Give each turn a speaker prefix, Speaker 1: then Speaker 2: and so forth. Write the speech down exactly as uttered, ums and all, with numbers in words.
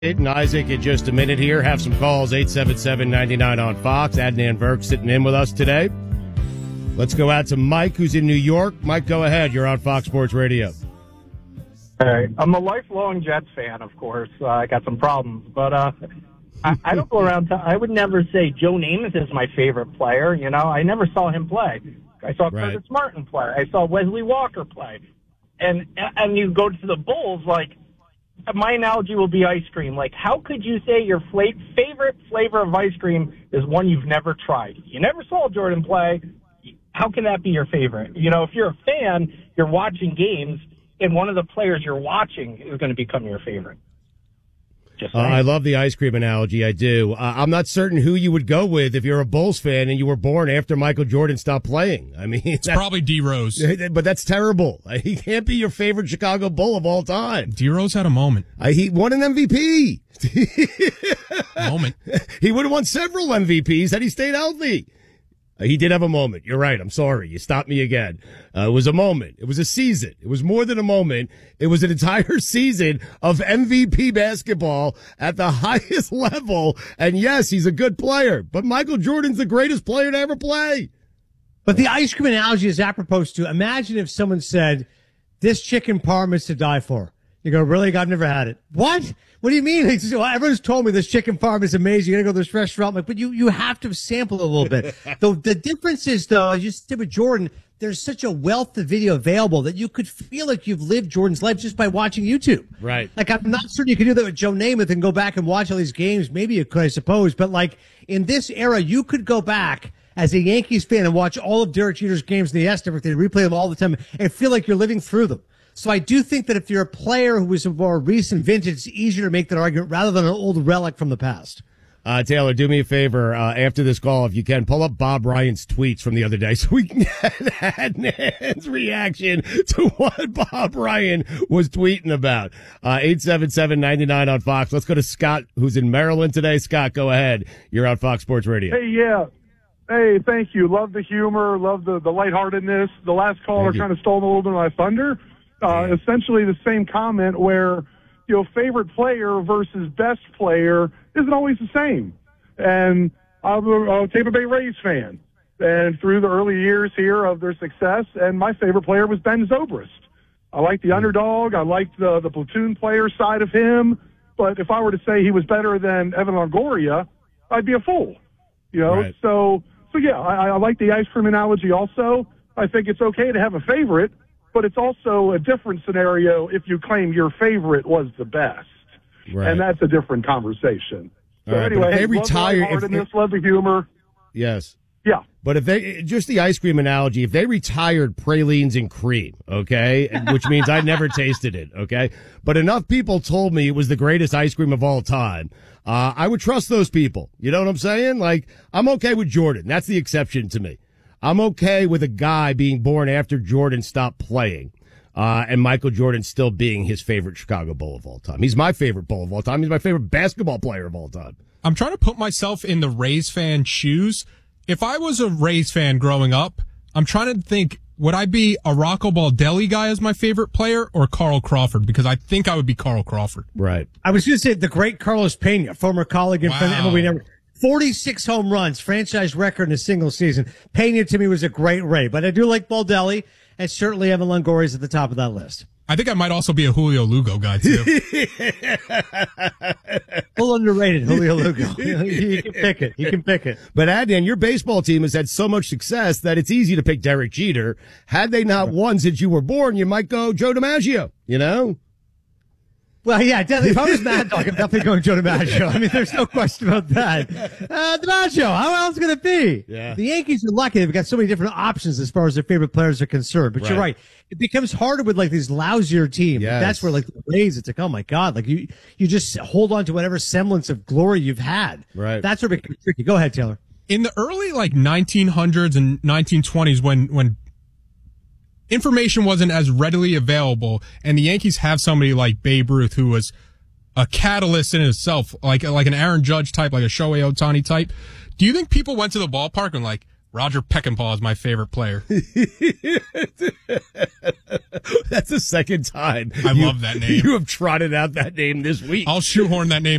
Speaker 1: And Isaac in just a minute here. Have some calls, eight seven seven, nine nine on Fox. Adnan Burke sitting in with us today. Let's go out to Mike, who's in New York. Mike, go ahead. You're on Fox Sports Radio.
Speaker 2: All right. I'm a lifelong Jets fan, of course. Uh, I got some problems. But uh, I, I don't go around. T- I would never say Joe Namath is my favorite player. You know, I never saw him play. I saw
Speaker 1: Right.
Speaker 2: Curtis Martin play. I saw Wesley Walker play. And, and you go to the Bulls, like, my analogy will be ice cream. Like, how could you say your fla- favorite flavor of ice cream is one you've never tried? You never saw Jordan play. How can that be your favorite? You know, if you're a fan, you're watching games, and one of the players you're watching is going to become your favorite. Just
Speaker 1: Uh, I love the ice cream analogy. I do. Uh, I'm not certain who you would go with if you're a Bulls fan and you were born after Michael Jordan stopped playing. I mean,
Speaker 3: it's probably D Rose,
Speaker 1: but that's terrible. He can't be your favorite Chicago Bull of all time.
Speaker 3: D Rose had a moment.
Speaker 1: Uh, he won an M V P.
Speaker 3: moment.
Speaker 1: He would have won several M V Ps had he stayed healthy. Uh, he did have a moment. You're right. I'm sorry. You stopped me again. Uh, it was a moment. It was a season. It was more than a moment. It was an entire season of M V P basketball at the highest level. And yes, he's a good player, but Michael Jordan's the greatest player to ever play.
Speaker 4: But the ice cream analogy is apropos to, imagine if someone said, this chicken parm is to die for. You go, really? I've never had it. What? What do you mean? He says, well, everyone's told me this chicken farm is amazing. You're going to go to this restaurant. I'm like, but you, you have to sample it a little bit. the, the difference is, though, as you said with Jordan, there's such a wealth of video available that you could feel like you've lived Jordan's life just by watching YouTube.
Speaker 1: Right.
Speaker 4: Like, I'm not certain you could do that with Joe Namath and go back and watch all these games. Maybe you could, I suppose. But, like, in this era, you could go back as a Yankees fan and watch all of Derek Jeter's games in the S, everything, replay them all the time, and feel like you're living through them. So I do think that if you're a player who is a more recent vintage, it's easier to make that argument rather than an old relic from the past.
Speaker 1: Uh, Taylor, do me a favor, uh, after this call, if you can, pull up Bob Ryan's tweets from the other day so we can get Adnan's reaction to what Bob Ryan was tweeting about. Uh, eight seven seven, nine nine on Fox. Let's go to Scott, who's in Maryland today. Scott, go ahead. You're on Fox Sports Radio.
Speaker 5: Hey, yeah. Hey, thank you. Love the humor. Love the, the lightheartedness. The last caller kind of stole a little bit of my thunder. Uh, essentially the same comment where, you know, favorite player versus best player isn't always the same. And I'm a, a Tampa Bay Rays fan. And through the early years here of their success, and my favorite player was Ben Zobrist. I like the underdog. I liked the, the platoon player side of him. But if I were to say he was better than Evan Longoria, I'd be a fool. You know,
Speaker 1: Right.
Speaker 5: so, so yeah, I, I like the ice cream analogy also. I think it's okay to have a favorite, but it's also a different scenario if you claim your favorite was the best.
Speaker 1: Right.
Speaker 5: And that's a different conversation. So
Speaker 1: All right, but
Speaker 5: anyway,
Speaker 1: if they
Speaker 5: hey,
Speaker 1: retire-
Speaker 5: love the
Speaker 1: if-
Speaker 5: lightheartedness, love the humor.
Speaker 1: Yes.
Speaker 5: Yeah.
Speaker 1: But if they, just the ice cream analogy, if they retired pralines and cream, okay, which means I never tasted it, okay, but enough people told me it was the greatest ice cream of all time, uh, I would trust those people. You know what I'm saying? Like, I'm okay with Jordan. That's the exception to me. I'm okay with a guy being born after Jordan stopped playing, uh, and Michael Jordan still being his favorite Chicago Bull of all time. He's my favorite Bull of all time. He's my favorite basketball player of all time.
Speaker 3: I'm trying to put myself in the Rays fan shoes. If I was a Rays fan growing up, I'm trying to think, would I be a Rocco Baldelli guy as my favorite player or Carl Crawford? Because I think I would be Carl Crawford.
Speaker 1: Right.
Speaker 4: I was going to say the great Carlos Pena, former colleague and friend,
Speaker 3: Wow.
Speaker 4: M L B Network. forty-six home runs, franchise record in a single season. Pena to me was a great Ray, but I do like Baldelli, and certainly Evan Longoria is at the top of that list.
Speaker 3: I think I might also be a Julio Lugo guy, too.
Speaker 4: A little underrated, Julio Lugo. You can pick it. You can pick it.
Speaker 1: But Adnan, your baseball team has had so much success that it's easy to pick Derek Jeter. Had they not won since you were born, you might go Joe DiMaggio, you know?
Speaker 4: Well, yeah, definitely. If I was Mad Dog, I'm definitely going Joe DiMaggio. I mean, there's no question about that. Uh, DiMaggio, how else going to be?
Speaker 1: Yeah.
Speaker 4: The Yankees are lucky. They've got so many different options as far as their favorite players are concerned. But
Speaker 1: Right.
Speaker 4: you're right. It becomes harder with like these lousier teams.
Speaker 1: Yes.
Speaker 4: That's where like the Rays, it's like, oh my God, like you, you just hold on to whatever semblance of glory you've had.
Speaker 1: Right.
Speaker 4: That's where it becomes tricky. Go ahead, Taylor.
Speaker 3: In the early like nineteen hundreds and nineteen twenties, when when information wasn't as readily available, and the Yankees have somebody like Babe Ruth, who was a catalyst in itself, like like an Aaron Judge type, like a Shohei Ohtani type. Do you think people went to the ballpark and like, Roger Peckinpah is my favorite player.
Speaker 1: That's the second time.
Speaker 3: I
Speaker 1: you,
Speaker 3: love that name.
Speaker 1: You have trotted out that name this week.
Speaker 3: I'll shoehorn that name